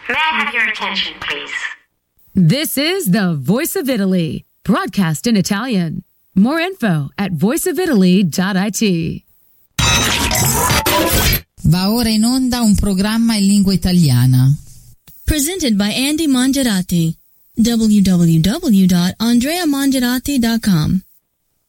May I have your attention, please? This is the Voice of Italy, broadcast in Italian. More info at voiceofitaly.it. Va ora in onda un programma in lingua italiana. Presented by Andy Mongerati. www.andreamongerati.com